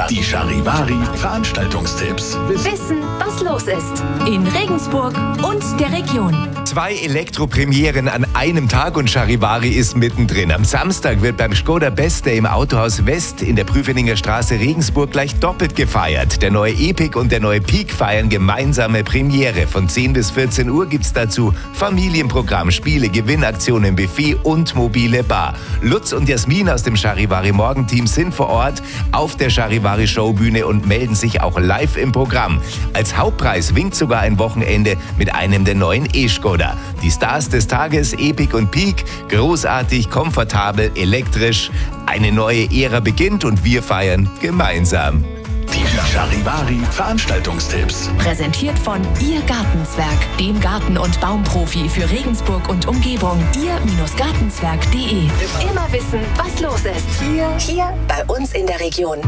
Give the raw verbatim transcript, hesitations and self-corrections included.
Die Charivari Veranstaltungstipps. Wissen, was los ist. In Regensburg und der Region. Zwei Elektropremieren an einem Tag und Charivari ist mittendrin. Am Samstag wird beim Skoda Beste im Autohaus West in der Prüfeninger Straße Regensburg gleich doppelt gefeiert. Der neue Epic und der neue Peak feiern gemeinsame Premiere. Von zehn bis vierzehn Uhr gibt's dazu Familienprogramm, Spiele, Gewinnaktionen, Buffet und mobile Bar. Lutz und Jasmin aus dem Charivari Morgenteam sind vor Ort auf der Charivari Showbühne und melden sich auch live im Programm. Als Hauptpreis winkt sogar ein Wochenende mit einem der neuen E-Skoda. Die Stars des Tages, Epic und Peak, großartig, komfortabel, elektrisch. Eine neue Ära beginnt und wir feiern gemeinsam. Die Charivari Veranstaltungstipps. Präsentiert von Ihr Gartenzwerg, dem Garten- und Baumprofi für Regensburg und Umgebung. Ihr-Gartenzwerg punkt de. Immer wissen, was los ist. Hier, hier bei uns in der Region.